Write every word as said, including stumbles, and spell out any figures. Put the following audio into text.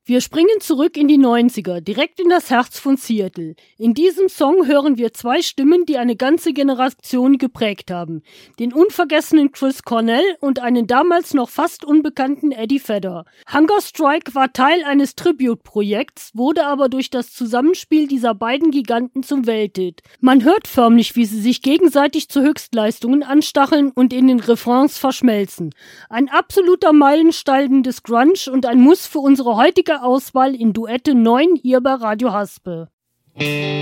Wir springen zurück in die neunziger, direkt in das Herz von Seattle. In diesem Song hören wir zwei Stimmen, die eine ganze Generation geprägt haben. Den unvergessenen Chris Cornell und einen damals noch fast unbekannten Eddie Vedder. Hunger Strike war Teil eines Tribute-Projekts, wurde aber durch das Zusammenspiel dieser beiden Giganten zum Welthit. Man hört förmlich, wie sie sich gegenseitig zu Höchstleistungen anstacheln und in den Refrains verschmelzen. Ein absoluter Meilenstein des Grunge und ein Muss für unsere heutige Auswahl in Duette neun hier bei Radio Haspe.